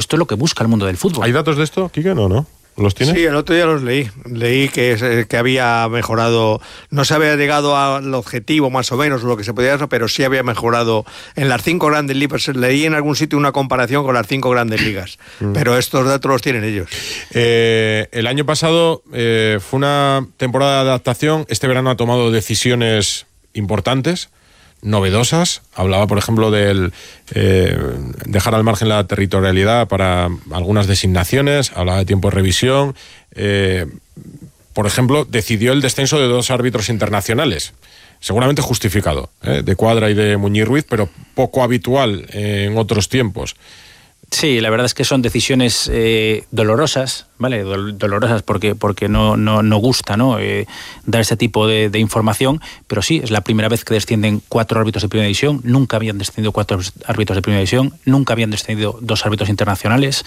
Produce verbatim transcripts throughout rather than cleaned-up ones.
esto es lo que busca el mundo del fútbol. ¿Hay datos de esto, Quique? No, ¿no? ¿Los tienes? Sí, el otro día los leí. Leí que, que había mejorado, no se había llegado al objetivo más o menos, lo que se podía hacer, pero sí había mejorado en las cinco grandes ligas. Leí en algún sitio una comparación con las cinco grandes ligas, mm. pero estos datos los tienen ellos. Eh, el año pasado eh, fue una temporada de adaptación. Este verano ha tomado decisiones importantes, novedosas. Hablaba, por ejemplo, del eh, dejar al margen la territorialidad para algunas designaciones. Hablaba de tiempo de revisión. Eh, por ejemplo, decidió el descenso de dos árbitros internacionales. Seguramente justificado, ¿eh? de Cuadra y de Muñiz Ruiz, pero poco habitual eh, en otros tiempos. Sí, la verdad es que son decisiones eh, dolorosas, ¿vale? Dol- dolorosas porque, porque no, no, no gusta, ¿no? Eh, dar ese tipo de, de información, pero sí, es la primera vez que descienden cuatro árbitros de primera división, nunca habían descendido cuatro árbitros de primera división, nunca habían descendido dos árbitros internacionales.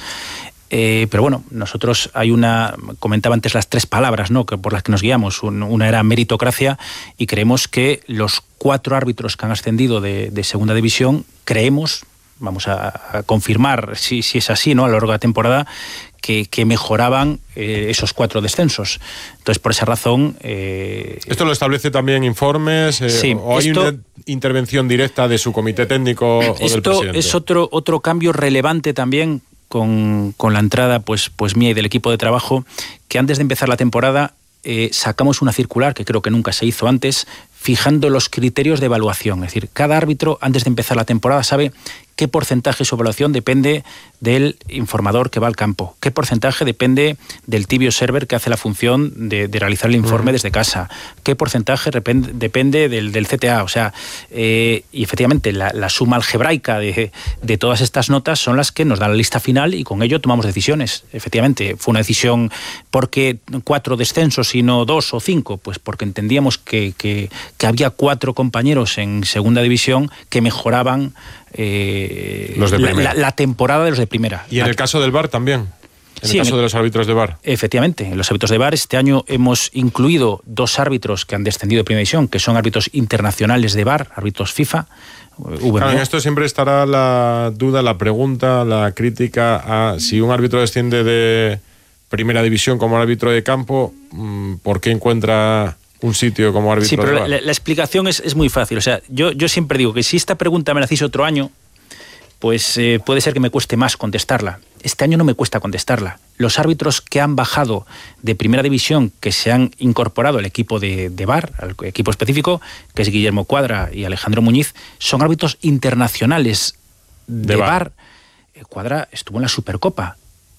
Eh, pero bueno, nosotros hay una, comentaba antes las tres palabras, ¿no?, que por las que nos guiamos. Un, una era meritocracia, y creemos que los cuatro árbitros que han ascendido de, de segunda división, creemos, vamos a, a confirmar si, si es así, ¿no?, a lo largo de la temporada, que, que mejoraban eh, esos cuatro descensos. Entonces, por esa razón... Eh, ¿Esto lo establece también informes? Eh, sí, ¿O hay esto, una intervención directa de su comité técnico o del presidente? Esto es otro, otro cambio relevante también con, con la entrada pues, pues mía y del equipo de trabajo, que antes de empezar la temporada eh, sacamos una circular, que creo que nunca se hizo antes, fijando los criterios de evaluación. Es decir, cada árbitro, antes de empezar la temporada, sabe qué porcentaje de su evaluación depende del informador que va al campo, qué porcentaje depende del tibio server que hace la función de, de realizar el informe uh-huh. desde casa, qué porcentaje depende, depende del, del C T A. O sea, eh, y efectivamente la, la suma algebraica de, de todas estas notas son las que nos dan la lista final, y con ello tomamos decisiones. Efectivamente, fue una decisión porque cuatro descensos y no dos o cinco, pues porque entendíamos que, que, que había cuatro compañeros en segunda división que mejoraban Eh, los de la, la, la temporada de los de primera. Y en la, el caso del V A R también, en sí, el caso en el, de los árbitros de V A R. Efectivamente, en los árbitros de V A R este año hemos incluido dos árbitros que han descendido de primera división, que son árbitros internacionales de V A R, árbitros FIFA. Claro, en esto siempre estará la duda, la pregunta, la crítica a si un árbitro desciende de primera división como árbitro de campo, ¿por qué encuentra un sitio como árbitro? Sí, pero de V A R? la, la explicación es, es muy fácil. O sea, yo, yo siempre digo que si esta pregunta me la hacéis otro año, pues eh, puede ser que me cueste más contestarla. Este año no me cuesta contestarla. Los árbitros que han bajado de primera división, que se han incorporado al equipo de, de V A R, al equipo específico, que es Guillermo Cuadra y Alejandro Muñiz, son árbitros internacionales de, de V A R. Cuadra estuvo en la Supercopa.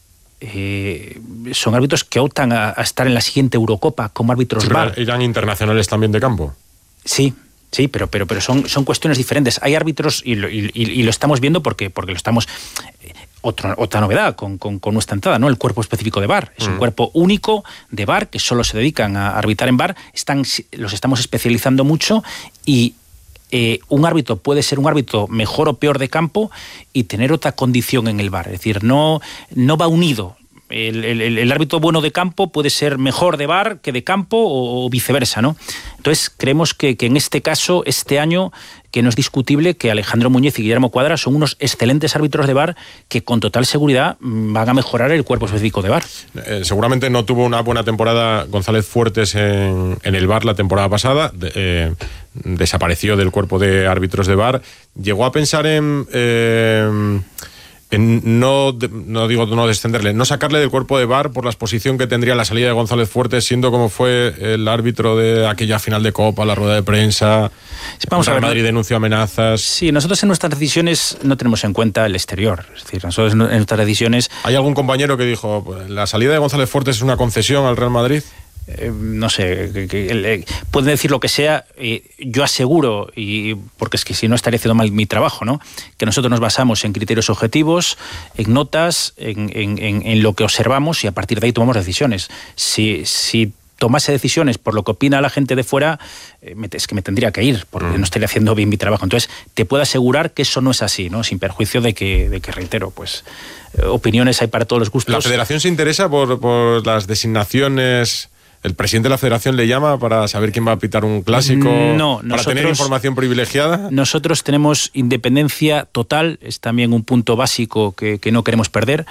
Eh, son árbitros que optan a, a estar en la siguiente Eurocopa como árbitros sí, V A R. ¿Eran internacionales también de campo? Sí, sí, pero, pero, pero son, son cuestiones diferentes. Hay árbitros, y lo, y, y lo estamos viendo porque, porque lo estamos... Otro, otra novedad con, con, con nuestra entrada, ¿no? El cuerpo específico de V A R. Es mm. un cuerpo único de V A R que solo se dedican a arbitrar en V A R. Están, los estamos especializando mucho, y Eh, un árbitro puede ser un árbitro mejor o peor de campo y tener otra condición en el V A R. Es decir, no, no va unido. El, el, el árbitro bueno de campo puede ser mejor de V A R que de campo, o, o viceversa, ¿no? Entonces, creemos que, que en este caso, este año, que no es discutible que Alejandro Muñiz y Guillermo Cuadra son unos excelentes árbitros de V A R que con total seguridad van a mejorar el cuerpo específico de V A R. Eh, seguramente no tuvo una buena temporada González Fuertes en, en el V A R la temporada pasada. De, eh, desapareció del cuerpo de árbitros de V A R. Llegó a pensar en... Eh, en no, no digo no descenderle, no sacarle del cuerpo de V A R por la exposición que tendría la salida de González Fuertes, siendo como fue el árbitro de aquella final de Copa, la rueda de prensa. Sí, vamos Real a ver, Madrid denunció amenazas. Sí, nosotros en nuestras decisiones no tenemos en cuenta el exterior. Es decir, nosotros en nuestras decisiones... ¿Hay algún compañero que dijo, pues, la salida de González Fuertes es una concesión al Real Madrid? Eh, no sé, que, que, eh, pueden decir lo que sea. Eh, yo aseguro, y porque es que si no estaría haciendo mal mi trabajo, ¿no?, que nosotros nos basamos en criterios objetivos, en notas, en, en, en, en lo que observamos, y a partir de ahí tomamos decisiones. Si, si tomase decisiones por lo que opina la gente de fuera, eh, es que me tendría que ir, porque mm. no estaría haciendo bien mi trabajo. Entonces, te puedo asegurar que eso no es así, ¿no?, sin perjuicio de que, de que reitero, pues eh, opiniones hay para todos los gustos. ¿La Federación se interesa por, por las designaciones? ¿El presidente de la Federación le llama para saber quién va a pitar un clásico? No, ¿Para nosotros, tener información privilegiada? Nosotros tenemos independencia total, es también un punto básico que, que no queremos perder.